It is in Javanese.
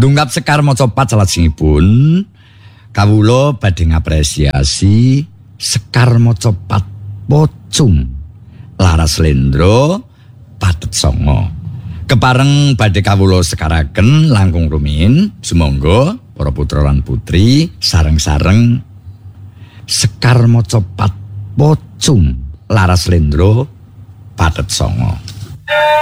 Ndungkap Sekar maca pat salajengipun kawula badhe ngapresiasi Sekar maca pat pocung Laras Slendra Pathet Sanga. Kepareng badhe kawula sekaraken langkung rumiyin sumangga para putra lan putri sareng-sareng Sekar maca pat pocung Laras Slendra Pathet Sanga.